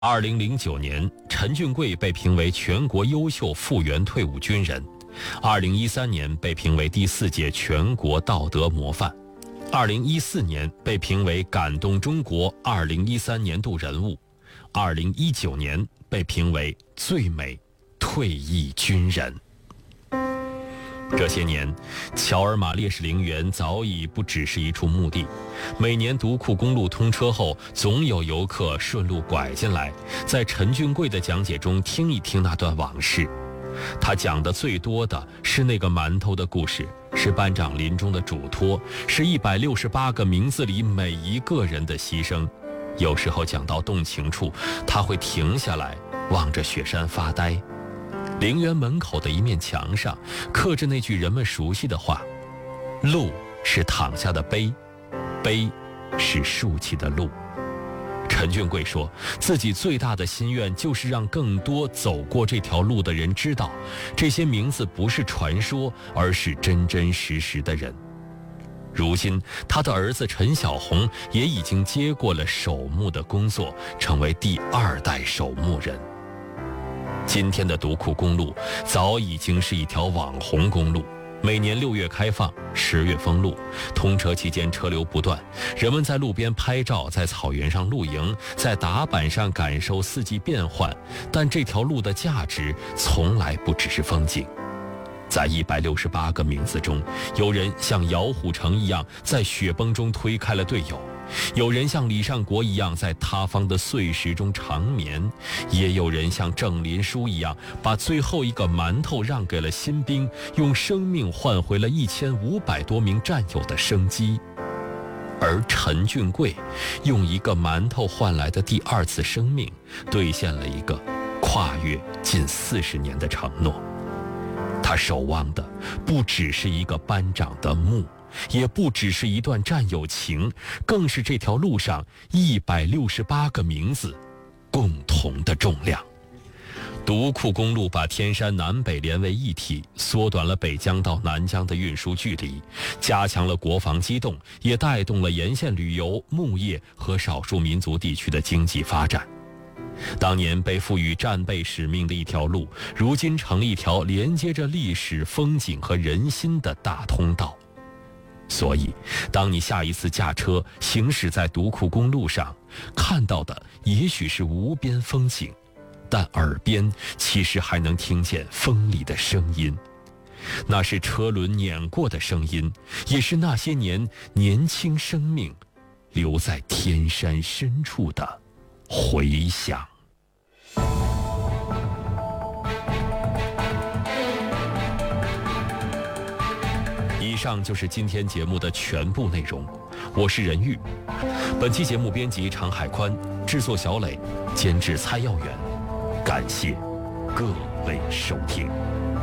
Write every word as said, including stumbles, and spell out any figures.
二零零九年，陈俊贵被评为全国优秀复员退伍军人。二零一三年被评为第四届全国道德模范。二零一四年被评为感动中国二零一三年度人物。二零一九年被评为最美退役军人。这些年，乔尔玛烈士陵园早已不只是一处墓地。每年独库公路通车后，总有游客顺路拐进来，在陈俊贵的讲解中听一听那段往事。他讲的最多的是那个馒头的故事，是班长临终的嘱托，是一百六十八个名字里每一个人的牺牲。有时候讲到动情处，他会停下来，望着雪山发呆。陵园门口的一面墙上刻着那句人们熟悉的话：路是躺下的碑，碑是竖起的路。陈俊贵说，自己最大的心愿就是让更多走过这条路的人知道，这些名字不是传说，而是真真实实的人。如今他的儿子陈小红也已经接过了守墓的工作，成为第二代守墓人。今天的独库公路早已经是一条网红公路，每年六月开放，十月封路，通车期间车流不断，人们在路边拍照，在草原上露营，在打板上感受四季变换。但这条路的价值从来不只是风景。在一百六十八个名字中，有人像姚虎城一样在雪崩中推开了队友，有人像李尚国一样在塌方的碎石中长眠，也有人像郑林书一样把最后一个馒头让给了新兵，用生命换回了一千五百多名战友的生机。而陈俊贵用一个馒头换来的第二次生命，兑现了一个跨越近四十年的承诺。他守望的不只是一个班长的墓，也不只是一段战友情，更是这条路上一百六十八个名字共同的重量。独库公路把天山南北连为一体，缩短了北疆到南疆的运输距离，加强了国防机动，也带动了沿线旅游、牧业和少数民族地区的经济发展。当年被赋予战备使命的一条路，如今成了一条连接着历史、风景和人心的大通道。所以，当你下一次驾车行驶在独库公路上，看到的也许是无边风景，但耳边其实还能听见风里的声音。那是车轮碾过的声音，也是那些年年轻生命留在天山深处的回响。以上就是今天节目的全部内容，我是任玉。本期节目编辑常海宽，制作小磊，监制蔡耀远。感谢各位收听。